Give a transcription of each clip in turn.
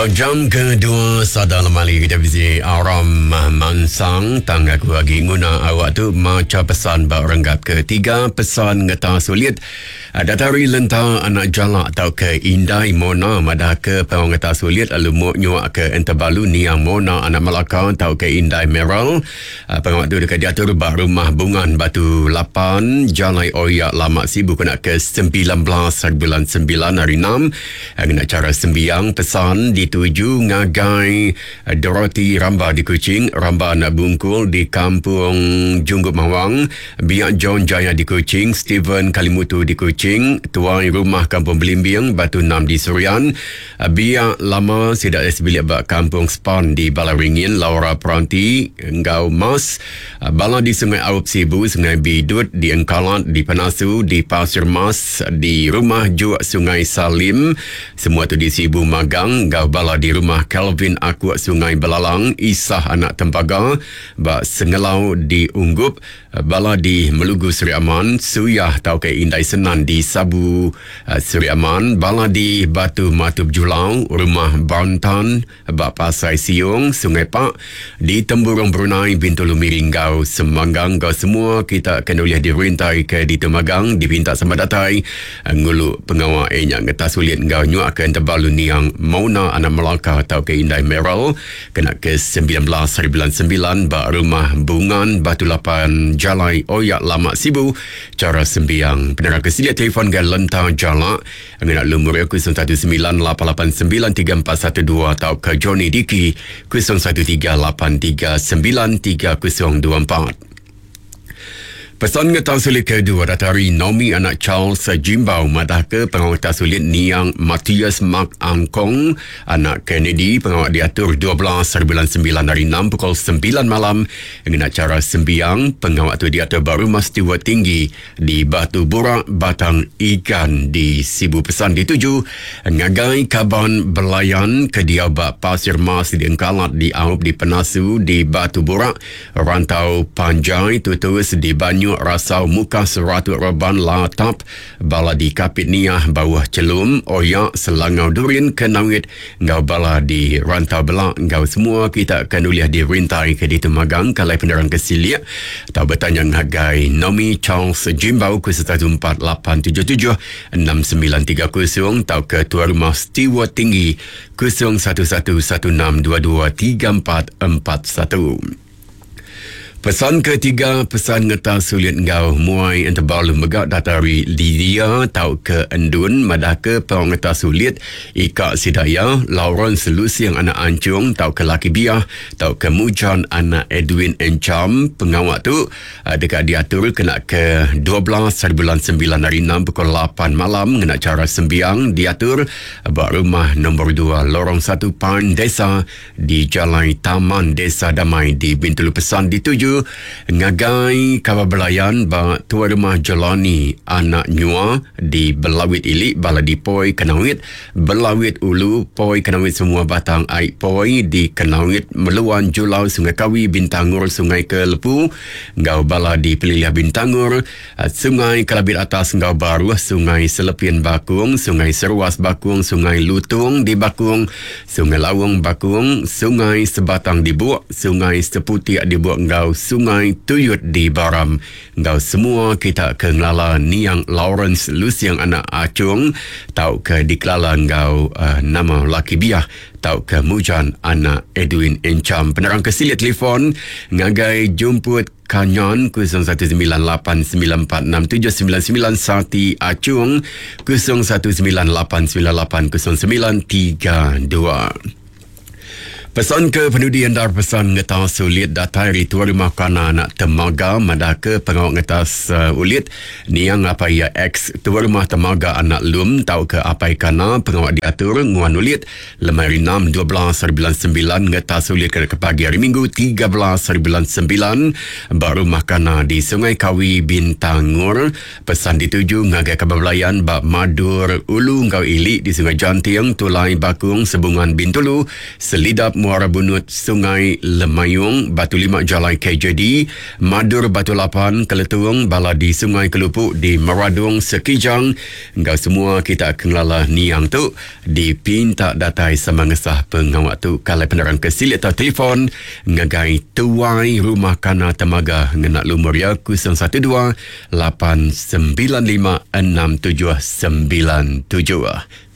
Jam kedua sadar lemali kita visi Aram Mansang tang aku lagi guna awak tu maca pesan bak renggap ketiga pesan ngeta sulit datari lentang anak jalak atau ke indai mona madah ke pawang ngeta sulit lalu mo nyuak ke entabalu niang mona anak Melaka atau ke indai meral pawang tu dekat diatur bak rumah bungan batu 8 Jalai Oyak lama sibuk nak ke 19 bulan 9 hari 6 nak cara sembiang pesan dituju ngagai Dorothy Ramba di Kuching, Ramba anak Bungkul di Kampung Junggup Mawang, Biak John Jaya di Kuching, Steven Kalimutu di Kuching, Tuan Rumah Kampung Belimbing, Batu 6 di Surian, Biak Lama Sidak Esbilik Bak Kampung Span di Balaringin, Laura Pranti, Ngau Mas, Bala di Sungai Aup Sibu, Sungai Bidut, di Engkalat, di Penasu, di Pasir Mas, di Rumah Juak Sungai Salim, semua tu di Sibu Magang, Gau bala di rumah Kelvin Akuak Sungai Belalang, Isah anak Tempaga, Bak Sengelau di Unggup, bala di Melugu Seri Aman, Suyah tau ke Indai Senan di Sabu Seri Aman, bala di Batu Matub Julau, rumah Bantan, Bak Pasai Siung, Sungai Pak, di Temburong Brunei, Bintulu Miringgau, Semanggang, Gau semua kita akan boleh dirintai ke di Temagang, dipinta sama datai, ngulu pengawal yang ngetas sulit ngau nyuak ke Tebalu Niang Mauna anak Melaka atau ke Indai Meral kena ke 19 hari bulan 9 bak rumah Bungan Batu 8 Jalai Oyak Lama Sibu cara sembiang penerangan kesedia telefon ke Lentang Jalak nak lumur 0138893412 atau ke Johnny Diki 0138393024. Pesan ngetang sulit kedua datari Naomi anak Charles Jimbau madah ke pengawal sulit Niang Matthias Mark Angkong anak Kennedy pengawal diatur 12 hari bulan 9 hari 6 pukul 9 malam dengan acara sembiang pengawal tu diatur baru Stewart Tinggi di Batu Burak Batang Ikan di Sibu pesan dituju ngagai kaban belayan ke Diabak Pasir Mas di Engkalat di Aup di Penasu di Batu Burak Rantau Panjai tutus di Banyu Rasau Muka Seratut Reban Latap bala di Kapit Niah bawah Celum Oyak Selangau Durin Kenawit ngau bala di Rantau Belak ngau semua kita akan uliah di rintai ke di Temagang kalai penerang kesiliak atau bertanya ngagai Naomi Charles Jimbau ke 0148776930 atau ke Tuan Rumah Stewart Tinggi 0116223441. Pesan ketiga, pesan ngeta sulit ngau muai entebalu megak datari Lydia tau ke Endun madah ke pawang ngeta sulit Ika Sidaya Lawrence Lusiang anak Ancung tau ke Laki Biah tau ke Mujan anak Edwin Encam pengawak tu dekat diatur kena ke 12 hari bulan 9 hari 6 pukul 8 malam kena cara sembiang diatur bak rumah nombor 2 lorong 1 Pan Desa di Jalan Taman Desa Damai di Bintulu pesan dituju ngagai kabar belayan ba Tuan Rumah Jelani anak Nyua di Belawit Ilik bala di Poi Kenawit Belawit Ulu Poi Kenawit semua batang air Poi di Kenawit Meluan Julau Sungai Kawi Bintangur Sungai Kelepu ngau bala di Peliliah Bintangur Sungai Kelabit Atas ngau Baru Sungai Selepien Bakung Sungai Seruas Bakung Sungai Lutung di Bakung Sungai Lawang Bakung Sungai Sebatang di Buak Sungai Seputiak di Buak ngau Sungai Tuyut di Baram ngau semua kita ke ngelala Niang Lawrence Lusiang anak Acung tau ke dikelala ngau nama Laki Biah tau ke Mujan anak Edwin Encam penerang kesiliat telefon ngagai jumput Kanyan 0198946799 Sati Acung 0198980932. Pesan ke penudi andar pesan ngetas ulit datari Tuan Rumah Kana anak Temaga madah ke pengawal ngetas ulit Niang Apai X Tuan Rumah Temaga anak Lum tau ke Apai Kana pengawal diatur nguan ulit lemari 6 12 hari bulan 9 ngetas ulit ke pagi hari Minggu 13 hari bulan 9 bak Rumah Kana di Sungai Kawi Bintangur pesan dituju ngagai kabar belayan bak Madur Ulu ngau Ilik di Sungai Jantiang Tulai Bakung Sebungan Bintulu Selidap Muara Bunut, Sungai Lemayung, Batu Limak Jalai KJD, Madur Batu Lapan, Keletuang, Baladi Sungai Kelupuk, di Meradung, Sekijang. Engkau semua kita akan lala niang tu dipinta datai sama ngesah pengawak tu kalai penerang kesilik atau telefon ngagai tuai rumah kana temaga ngenak lumur ya 012 895 6797.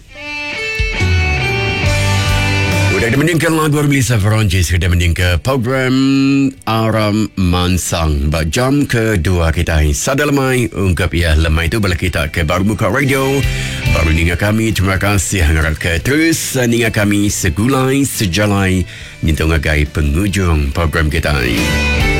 Sudah dimeningkan lagu Melissa Veronji, sudah meningkat program Aram Mansang. Jam kedua kita Sadalamai ungkap ya lemai itu bala kita ke Baru Muka Radio. Baru ninga kami, terima kasih harap ke terus ninga kami segulai sejalai nyentuh ngagai penghujung program kita.